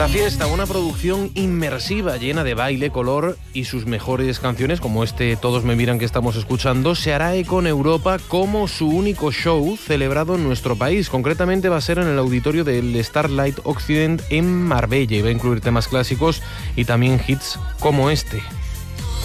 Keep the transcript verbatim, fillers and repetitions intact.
La fiesta, una producción inmersiva llena de baile, color y sus mejores canciones, como este Todos me miran que estamos escuchando, se hará eco en Europa como su único show celebrado en nuestro país. Concretamente va a ser en el auditorio del Starlight Occident en Marbella y va a incluir temas clásicos y también hits como este.